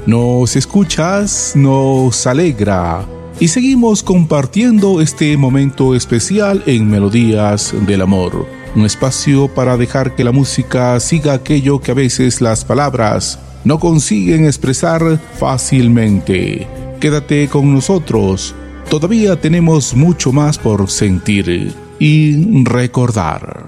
nos escuchas, nos alegra. Y seguimos compartiendo este momento especial en Melodías del Amor. Un espacio para dejar que la música siga aquello que a veces las palabras no consiguen expresar fácilmente. Quédate con nosotros. Todavía tenemos mucho más por sentir y recordar.